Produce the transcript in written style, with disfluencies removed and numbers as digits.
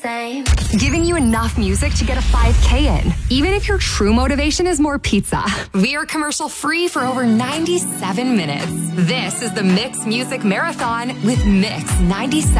same. Giving you enough music to get a 5K in, even if your true motivation is more pizza. We are commercial free for over 97 minutes. This is the Mix Music Marathon with Mix 97.